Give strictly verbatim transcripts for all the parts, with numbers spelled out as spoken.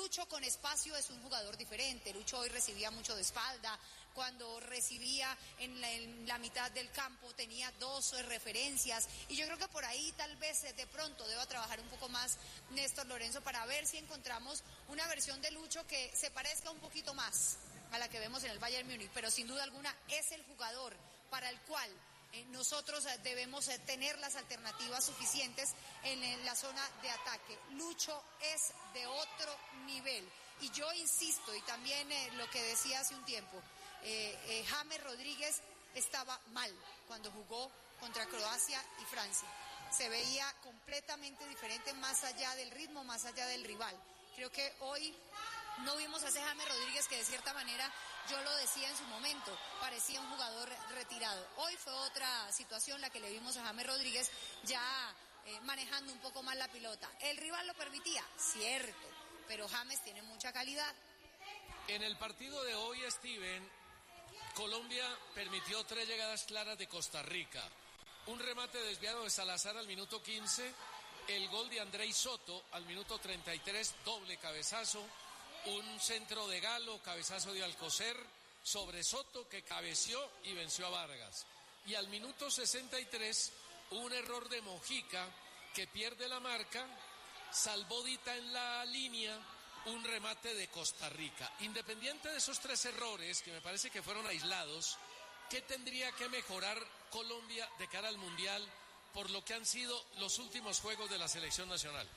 Lucho con espacio es un jugador diferente. Lucho hoy recibía mucho de espalda, cuando recibía en la, en la mitad del campo tenía dos referencias, y yo creo que por ahí tal vez de pronto deba trabajar un poco más Néstor Lorenzo para ver si encontramos una versión de Lucho que se parezca un poquito más a la que vemos en el Bayern Múnich, pero sin duda alguna es el jugador para el cual Eh, nosotros eh, debemos eh, tener las alternativas suficientes en, en la zona de ataque. Lucho es de otro nivel, y yo insisto, y también eh, lo que decía hace un tiempo, eh, eh, James Rodríguez estaba mal cuando jugó contra Croacia y Francia. Se veía completamente diferente, más allá del ritmo, más allá del rival. Creo que hoy no vimos a ese James Rodríguez que de cierta manera, yo lo decía en su momento, parecía un jugador retirado. Hoy fue otra situación la que le vimos a James Rodríguez ya eh, manejando un poco más la pelota. El rival lo permitía, cierto, pero James tiene mucha calidad. En el partido de hoy, Steven, Colombia permitió tres llegadas claras de Costa Rica. Un remate desviado de Salazar al minuto quince, el gol de Andrei Soto al minuto treinta y tres, doble cabezazo, un centro de Galo, cabezazo de Alcocer sobre Soto, que cabeció y venció a Vargas. Y al minuto sesenta y tres, un error de Mojica, que pierde la marca, salvó Dita en la línea, un remate de Costa Rica. Independiente de esos tres errores, que me parece que fueron aislados, ¿qué tendría que mejorar Colombia de cara al Mundial por lo que han sido los últimos juegos de la selección nacional?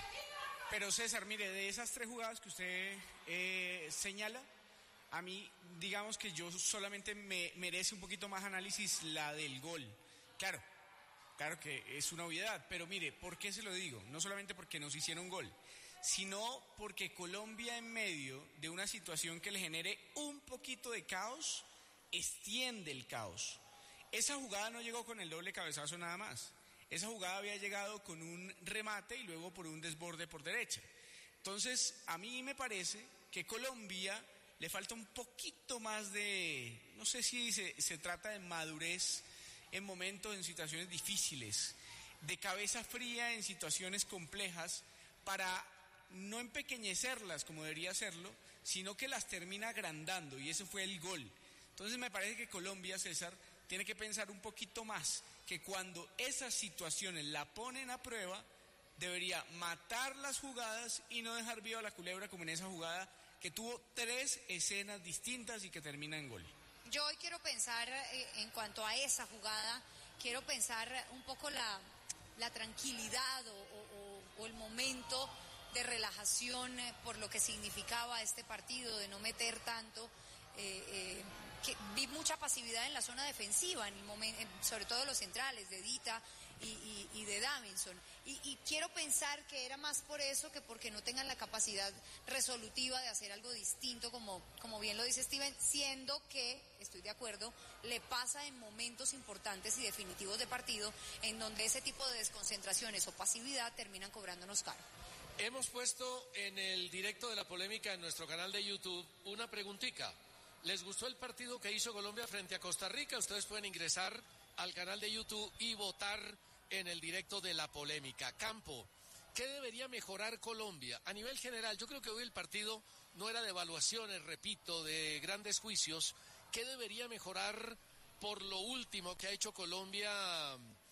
Pero César, mire, de esas tres jugadas que usted eh, señala, a mí, digamos que yo solamente me merece un poquito más análisis la del gol. Claro, claro que es una obviedad, pero mire, ¿por qué se lo digo? No solamente porque nos hicieron gol, sino porque Colombia, en medio de una situación que le genere un poquito de caos, extiende el caos. Esa jugada no llegó con el doble cabezazo nada más. Esa jugada había llegado con un remate y luego por un desborde por derecha. Entonces, a mí me parece que Colombia le falta un poquito más de, no sé si se, se trata de madurez en momentos, en situaciones difíciles, de cabeza fría en situaciones complejas, para no empequeñecerlas como debería hacerlo, sino que las termina agrandando, y ese fue el gol. Entonces me parece que Colombia, César, tiene que pensar un poquito más, que cuando esas situaciones la ponen a prueba, debería matar las jugadas y no dejar viva la culebra, como en esa jugada que tuvo tres escenas distintas y que termina en gol. Yo hoy quiero pensar, eh, en cuanto a esa jugada, quiero pensar un poco la, la tranquilidad o, o, o el momento de relajación eh, por lo que significaba este partido, de no meter tanto. Eh, eh, que vi mucha pasividad en la zona defensiva, en el momento, sobre todo los centrales, de Dita y, y, y de Davinson. Y, y quiero pensar que era más por eso que porque no tengan la capacidad resolutiva de hacer algo distinto, como, como bien lo dice Steven, siendo que, estoy de acuerdo, le pasa en momentos importantes y definitivos de partido, en donde ese tipo de desconcentraciones o pasividad terminan cobrándonos caro. Hemos puesto en el directo de la polémica en nuestro canal de YouTube una preguntita. ¿Les gustó el partido que hizo Colombia frente a Costa Rica? Ustedes pueden ingresar al canal de YouTube y votar en el directo de la polémica. Campo, ¿qué debería mejorar Colombia? A nivel general, yo creo que hoy el partido no era de evaluaciones, repito, de grandes juicios. ¿Qué debería mejorar por lo último que ha hecho Colombia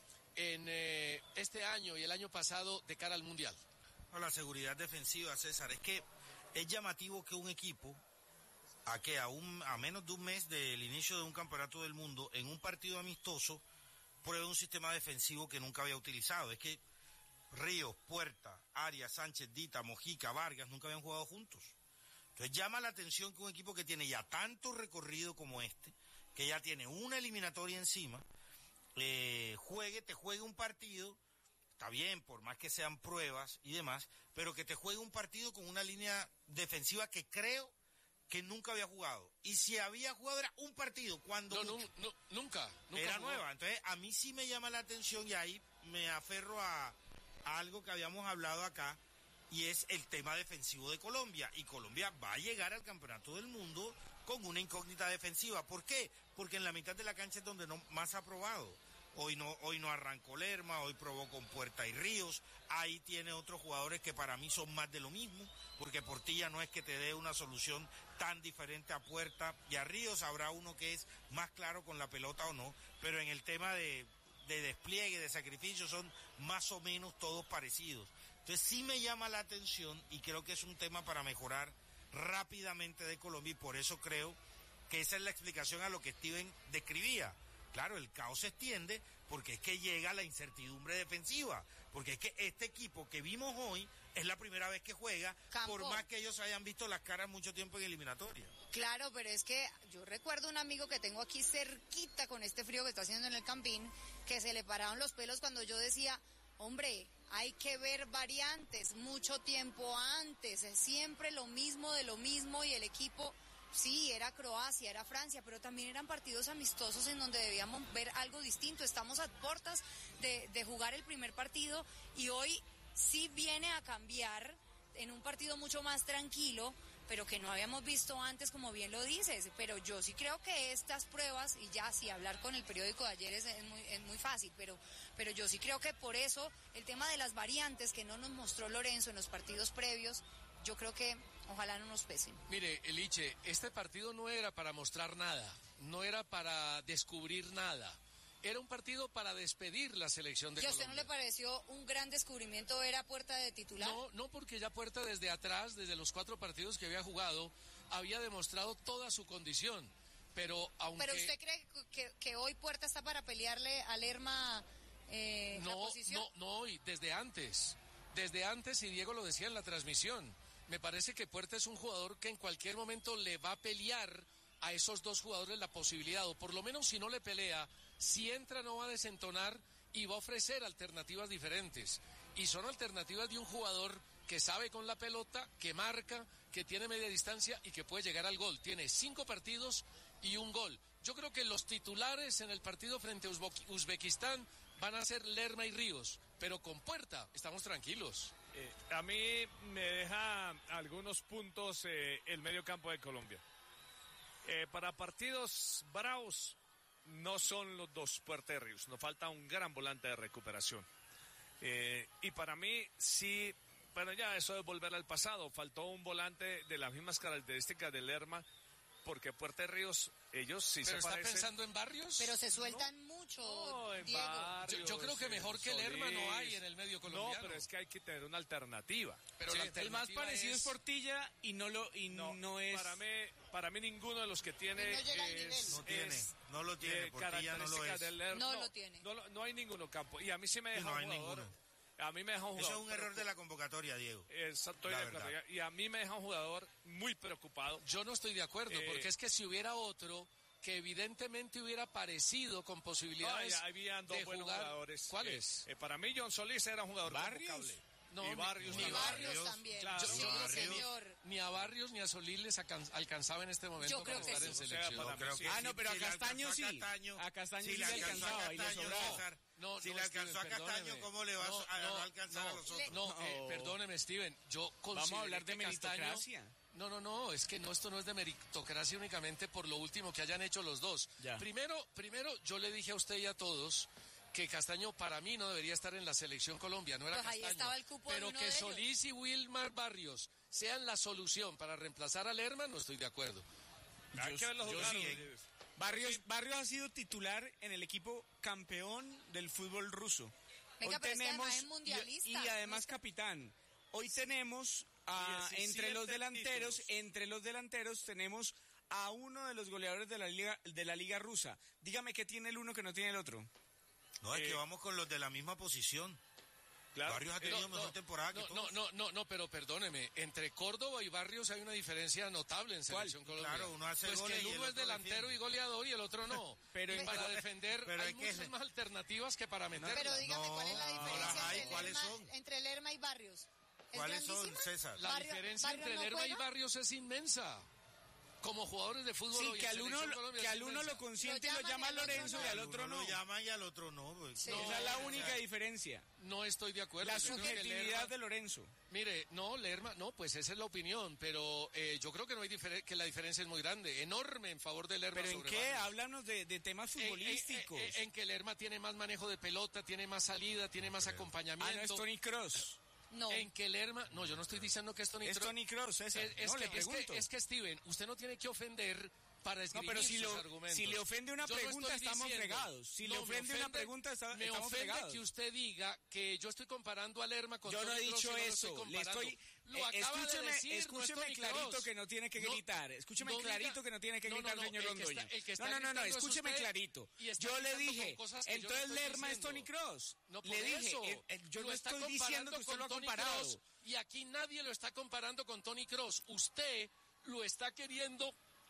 en eh, este año y el año pasado de cara al Mundial? No, la seguridad defensiva, César. Es que es llamativo que un equipo, a que a, un, a menos de un mes del inicio de un campeonato del mundo, en un partido amistoso, pruebe un sistema defensivo que nunca había utilizado. Es que Ríos, Puerta, Arias, Sánchez, Dita, Mojica, Vargas nunca habían jugado juntos. Entonces llama la atención que un equipo que tiene ya tanto recorrido como este, que ya tiene una eliminatoria encima, eh, juegue, te juegue un partido, está bien, por más que sean pruebas y demás, pero que te juegue un partido con una línea defensiva que creo que nunca había jugado. Y si había jugado era un partido, cuando... No, no, no nunca, nunca. Era jugó. nueva. Entonces, a mí sí me llama la atención, y ahí me aferro a, a algo que habíamos hablado acá, y es el tema defensivo de Colombia. Y Colombia va a llegar al Campeonato del Mundo con una incógnita defensiva. ¿Por qué? Porque en la mitad de la cancha es donde no más ha probado. Hoy no, hoy no arrancó Lerma, hoy probó con Puerta y Ríos. Ahí tiene otros jugadores que para mí son más de lo mismo, porque Portilla no es que te dé una solución tan diferente a Puerta y a Ríos. Habrá uno que es más claro con la pelota o no, pero en el tema de, de despliegue, de sacrificio, son más o menos todos parecidos. Entonces sí me llama la atención y creo que es un tema para mejorar rápidamente de Colombia, y por eso creo que esa es la explicación a lo que Steven describía. Claro, el caos se extiende porque es que llega la incertidumbre defensiva, porque es que este equipo que vimos hoy es la primera vez que juega, Campo. por más que ellos hayan visto las caras mucho tiempo en eliminatoria. Claro, pero es que yo recuerdo un amigo que tengo aquí cerquita con este frío que está haciendo en el Campín, que se le pararon los pelos cuando yo decía, hombre, hay que ver variantes, mucho tiempo antes, es siempre lo mismo de lo mismo, y el equipo... Sí, era Croacia, era Francia, pero también eran partidos amistosos en donde debíamos ver algo distinto. Estamos a puertas de, de jugar el primer partido y hoy sí viene a cambiar en un partido mucho más tranquilo, pero que no habíamos visto antes, como bien lo dices. Pero yo sí creo que estas pruebas, y ya sí, hablar con el periódico de ayer es, es, muy, es muy fácil, pero, pero yo sí creo que por eso el tema de las variantes que no nos mostró Lorenzo en los partidos previos, yo creo que ojalá no nos pesen. Mire, Eliche, este partido no era para mostrar nada, no era para descubrir nada. Era un partido para despedir la selección de ¿Y a Colombia. usted no le pareció un gran descubrimiento ver a Puerta de titular? No, no, porque ya Puerta desde atrás, desde los cuatro partidos que había jugado, había demostrado toda su condición. Pero aunque... ¿Pero usted cree que, que hoy Puerta está para pelearle a Lerma eh, no, la posición? No, no hoy, desde antes. Desde antes, y Diego lo decía en la transmisión, me parece que Puerta es un jugador que en cualquier momento le va a pelear a esos dos jugadores la posibilidad, o por lo menos si no le pelea, si entra no va a desentonar y va a ofrecer alternativas diferentes. Y son alternativas de un jugador que sabe con la pelota, que marca, que tiene media distancia y que puede llegar al gol. Tiene cinco partidos y un gol. Yo creo que los titulares en el partido frente a Uzbek- Uzbekistán van a ser Lerma y Ríos, pero con Puerta estamos tranquilos. Eh, a mí me deja algunos puntos eh, el medio campo de Colombia. Eh, para partidos bravos no son los dos Puerta y Ríos, nos falta un gran volante de recuperación. Eh, y para mí sí, bueno, ya eso es volver al pasado, faltó un volante de las mismas características de Lerma, porque Puerta y Ríos, ellos sí ¿Pero se está parecen. pensando en Barrios? Pero se sueltan mucho, No, en Diego. Barrios, Yo- yo creo que en mejor que Lerma no Solís. hay en el medio colombiano. No, pero es que hay que tener una alternativa. Pero Sí, la el más alternativa parecido es... es Portilla y no lo y no, No, es para mí, para mí ninguno de los que tiene Y no llega al nivel. es, No tiene, es no lo tiene, de porque ya no lo características es. del Lerma. No lo tiene. No, lo- no hay ninguno campo. Y a mí sí me Sí, deja no un hay jugador. ninguno. A mí me deja un Eso jugador. es un error de la convocatoria, Diego. Exacto, La de verdad. acuerdo. Y a mí me deja un jugador muy preocupado. Yo no estoy de acuerdo, Eh, porque es que si hubiera otro que evidentemente hubiera aparecido con No, posibilidades ya habían dos de buenos jugar. jugadores. ¿Cuáles? Eh, eh, para mí John Solís era un jugador ¿Barrios? convocable. No, y ni- Barrios ni Y también. Barrios Barrios, también. claro. Yo Yo creo creo que que ni, señor. ni a Barrios ni a Solís les alcan- alcanzaba en este momento Yo creo para que estar sí. en O sea, selección. para Yo creo mí que Ah, no, sí, pero a si le Castaño alcanzó sí. Castaño, A Castaño si sí le le alcanzó a alcanzaba y le Castaño, sobraba. César, No, si no, le alcanzó Steven, a Castaño, perdóneme. ¿cómo le va No, a, a no, no alcanzar no, a los otros? No, eh, No. perdóneme, Steven. Yo Vamos a hablar de consideré que Castaño- meritocracia. No, no, no, es que no, esto no es de meritocracia únicamente por lo último que hayan hecho los dos. Ya. Primero, primero, yo le dije a usted y a todos que Castaño para mí no debería estar en la selección Colombia, no era Pues ahí Castaño. estaba el cupo de pero uno que de ellos. Solís y Wilmar Barrios sean la solución para reemplazar a Lerma, no estoy de acuerdo. Hay Yo- que verlos yo jugar. sí, eh. Barrios, Barrios ha sido titular en el equipo campeón del fútbol ruso. Venga, pero es que además es mundialista. y, y además capitán. Hoy tenemos a, diecisiete entre los delanteros, títulos. entre los delanteros tenemos a uno de los goleadores de la liga de la liga rusa. Dígame qué tiene el uno que no tiene el otro. No, es Eh, que vamos con los de la misma posición. Claro. Barrios ha tenido mejor temporada que no, todos. no, no, no, no, pero perdóneme, entre Córdoba y Barrios hay una diferencia notable en ¿Cuál? selección Colombia. Claro, uno hace pues goles que y el el uno es otro delantero defiende. y goleador y el otro no. Pero Y en- para defender pero hay hay que- muchas más alternativas que para meterla. Pero dígame, No, ¿cuál es la no diferencia las hay, entre, ¿cuáles Lerma, son? entre Lerma y Barrios? ¿Es ¿Cuáles son, grandísima? César? La Barrio- diferencia Barrio entre no Lerma y juega. Barrios es inmensa. como jugadores de fútbol. Sí, hoy que en al uno, Selección Colombia que es al uno inmensa. lo consiente y Lo lo llaman llama y al otro Lorenzo no. y al otro Uno no. lo llama y al otro no. Pues. Sí. No, Esa es la o sea, única diferencia. No estoy de acuerdo. La Yo creo que subjetividad Lerma- de Lorenzo. Mire, no, Lerma, no, pues esa es la opinión, pero eh, yo creo que no hay diferen- que la diferencia es muy grande, enorme en favor de Lerma. ¿Pero en sobre qué? Barrios. Háblanos de, de temas En- en- futbolísticos. En, en que Lerma tiene más manejo de pelota, tiene más salida, tiene más Ah, no, es acompañamiento. Toni Kroos. No. En que Lerma, no, yo no estoy diciendo que es Toni Es Kroos. Toni Kroos, César. Es, es no, que, le es, pregunto. que, es que, Steven, usted no tiene que ofender para No, esgrimir pero si, sus lo, argumentos. si le ofende una Yo no pregunta, estoy estamos diciendo- fregados. Si no, le me ofende una ofende- pregunta, está- me estamos ofende fregados. que usted diga que yo estoy comparando a Lerma con Yo no he Toni Kroos y dicho no lo eso. estoy Le comparando. estoy. Lo eh, acaba de escúcheme, decir, no es escúcheme Toni clarito Kroos. que no tiene que No, gritar. Escúcheme no clarito diga- que no tiene que no, no, gritar, no, señor el que Londoño. está- el que está No, no, no, no, gritando es escúcheme usted clarito. y está Yo le gritando dije, con cosas que yo no entonces estoy Lerma es diciendo. Toni Kroos. No, por Le dije, eso. eh, eh, yo Lo no está estoy diciendo que comparando usted lo ha con Toni comparado. Kroos, y aquí nadie lo está comparando con Toni Kroos. Usted lo está queriendo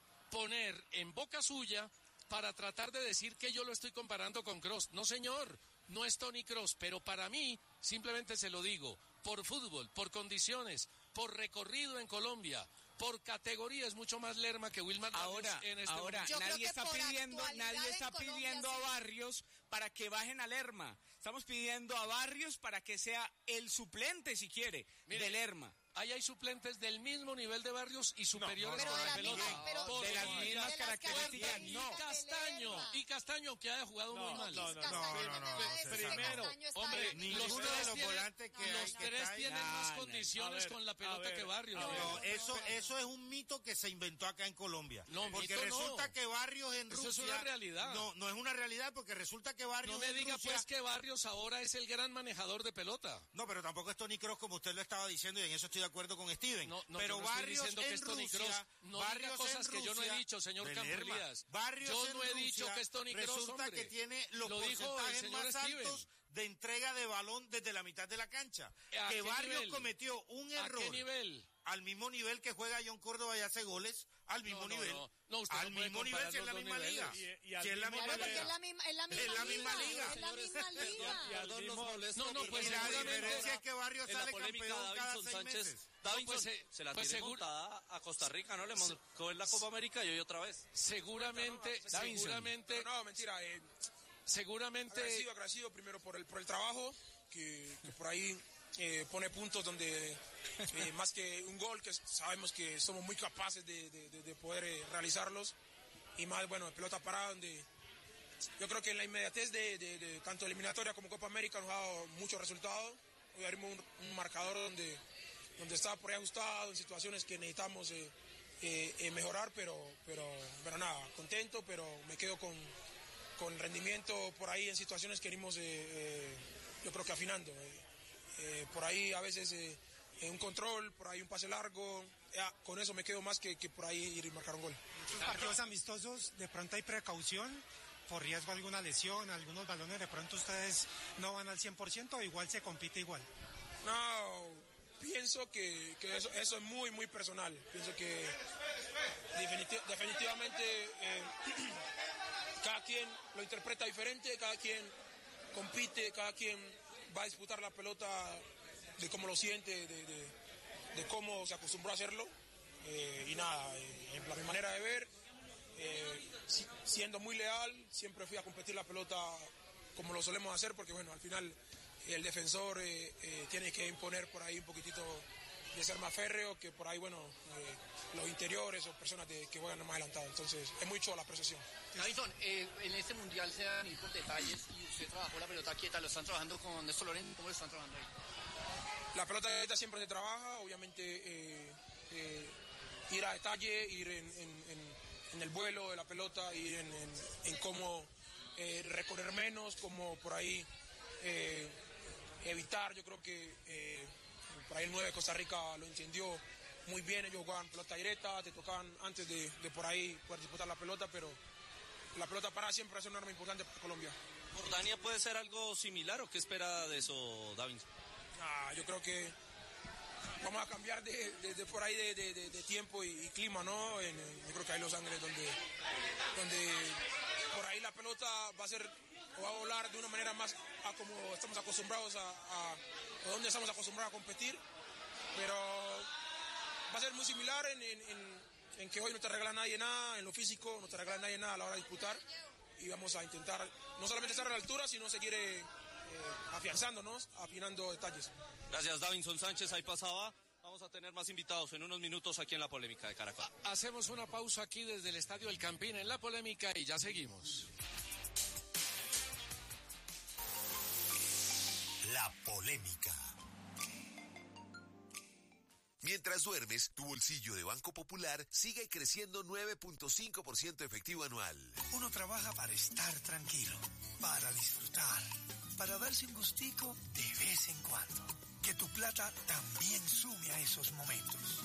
poner en boca suya para tratar de decir que yo lo estoy comparando con Kroos. No, señor, no es Toni Kroos, pero para mí, simplemente se lo digo, por fútbol, por condiciones, por recorrido en Colombia, por categoría, es mucho más Lerma que Wilmar Barrios Ahora, en este ahora momento. Yo creo nadie que está por pidiendo, actualidad nadie en está Colombia, pidiendo a sí. Barrios para que bajen a Lerma. Estamos pidiendo a Barrios para que sea el suplente, si quiere, Mire, de Lerma. Ahí hay suplentes del mismo nivel de Barrios y superiores Pero con de la la pelota. misma- pero Por de las favor. mismas de las características, Y no. de Castaño, Lerma. y Castaño que haya jugado muy mal. no, no, Castaño no, me no, va a no, decir que primero, Castaño está Hombre, en- ninguno los de tres los tienen, volantes que los hay que tres traen- tienen No, más no. condiciones A ver, con la a pelota ver, que Barrios. a ver. No, eso, eso es un mito que se inventó acá en Colombia. No, porque mito resulta no. que Barrios en Eso Rusia... es una realidad. No, no es una realidad porque resulta que Barrios No me en diga Rusia... pues que Barrios ahora es el gran manejador de pelota. No, pero tampoco es Toni Kroos como usted lo estaba diciendo y en eso estoy de acuerdo con Steven. No, no, pero yo no estoy Barrios diciendo que en es Toni Rusia, Kroos. No diga Barrios cosas en que yo no he Rusia- dicho, señor de Campo Lerma. Elías. Barrios Yo en no he Rusia dicho que es Toni Kroos, resulta hombre. que tiene los Lo dijo el porcentajes señor más Steven. altos de entrega de balón desde la mitad de la cancha. ¿A Que qué Barrios nivel? cometió un ¿A error qué nivel? al mismo nivel que juega John Córdoba y hace goles, al mismo No, no, nivel. no. No, usted al no puede mismo nivel comparar si es la los misma dos liga. niveles. Y- y al Si es la mismo misma Claro, porque liga. es la misma, es la misma Es la liga. misma liga. Es la misma liga. Y al Perdón, mismo- nos molesta No, no, porque pues Y la seguramente- diferencia es que Barrios en la sale polémica campeón cada Davinson seis Sánchez, meses. Davinson pues, eh, se la pues tiene seguro- montada a Costa Rica, ¿no? Le mandó en la Copa América y hoy otra vez. Seguramente, Davinson. seguramente, Pero no, mentira. Eh, seguramente. agradecido, agradecido primero por el, por el trabajo, que, que por ahí eh, pone puntos donde eh, más que un gol, que sabemos que somos muy capaces de, de- de- de poder eh, realizarlos. Y más, bueno, pelota parada, donde yo creo que en la inmediatez de, de- de tanto eliminatoria como Copa América nos ha dado muchos resultados. Hoy abrimos un, un marcador donde, donde estaba por ahí ajustado, en situaciones que necesitamos eh, eh, eh, mejorar, pero, pero, pero nada, contento, pero me quedo con, con rendimiento por ahí en situaciones que venimos, eh, eh, yo creo que afinando. eh. Eh, por ahí a veces eh, eh, un control, por ahí un pase largo, ya, con eso me quedo más que, que por ahí ir y marcar un gol. Los partidos amistosos de pronto hay precaución por riesgo de alguna lesión, algunos balones de pronto ustedes no van al cien por ciento o igual se compite igual. No, pienso que, que eso, eso es muy, muy personal. Pienso que definiti- definitivamente eh, cada quien lo interpreta diferente, cada quien compite, cada quien va a disputar la pelota de cómo lo siente, de, de- de cómo se acostumbró a hacerlo. Eh, y nada, eh, en la, mi manera de ver, eh, si- siendo muy leal, siempre fui a competir la pelota como lo solemos hacer, porque bueno, al final el defensor eh, eh, tiene que imponer por ahí un poquitito de ser más férreo, que por ahí, bueno, eh, los interiores o personas de- que juegan más adelantados. Entonces, es mucho la apreciación. Davinson, eh, en este mundial se van a ir por detalles y usted trabajó la pelota quieta, lo están trabajando con Néstor Lorenzo, ¿cómo lo están trabajando ahí? La pelota quieta siempre se trabaja, obviamente eh, eh, ir a detalle, ir en, en- en- en el vuelo de la pelota, ir en, en- en cómo eh, recorrer menos, cómo por ahí eh, evitar. Yo creo que eh, por ahí el nueve de Costa Rica lo entendió muy bien, ellos jugaban pelota directa, te tocaban antes de, de por ahí poder disputar la pelota, pero la pelota parada siempre es un arma importante para Colombia. ¿Jordania puede ser algo similar o qué espera de eso, Davinson? Ah, yo creo que vamos a cambiar de, de- de por ahí de, de- de- de tiempo y, y clima, ¿no? En- en- yo creo que hay Los Ángeles donde, donde por ahí la pelota va a ser o va a volar de una manera más a como estamos acostumbrados a, a- o donde estamos acostumbrados a competir, pero va a ser muy similar en, en- en- en que hoy no te regala nadie nada, en lo físico, no te regala nadie nada a la hora de disputar. Y vamos a intentar no solamente estar a la altura, sino seguir eh, afianzándonos, afinando detalles. Gracias, Davinson Sánchez, ahí pasaba. Vamos a tener más invitados en unos minutos aquí en La Polémica de Caracol. Hacemos una pausa aquí desde el Estadio El Campín en La Polémica y ya seguimos. La Polémica. Mientras duermes, tu bolsillo de Banco Popular sigue creciendo nueve punto cinco por ciento efectivo anual. Uno trabaja para estar tranquilo, para disfrutar, para darse un gustico de vez en cuando. Que tu plata también sume a esos momentos.